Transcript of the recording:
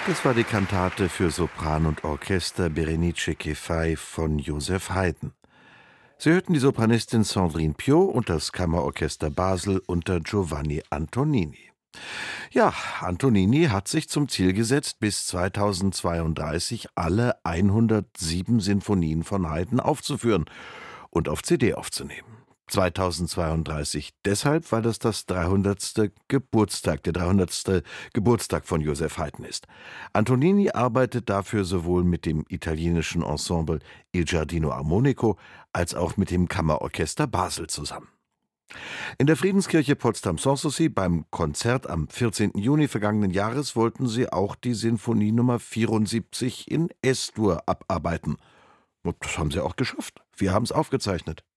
Das war die Kantate für Sopran und Orchester Berenice che fai von Joseph Haydn. Sie hörten die Sopranistin Sandrine Piau und das Kammerorchester Basel unter Giovanni Antonini. Ja, Antonini hat sich zum Ziel gesetzt, bis 2032 alle 107 Sinfonien von Haydn aufzuführen und auf CD aufzunehmen. 2032 deshalb, weil das 300. Geburtstag, der 300. Geburtstag von Joseph Haydn ist. Antonini arbeitet dafür sowohl mit dem italienischen Ensemble Il Giardino Armonico als auch mit dem Kammerorchester Basel zusammen. In der Friedenskirche Potsdam-Sanssouci beim Konzert am 14. Juni vergangenen Jahres wollten sie auch die Sinfonie Nummer 74 in S-Dur abarbeiten. Und das haben sie auch geschafft. Wir haben es aufgezeichnet.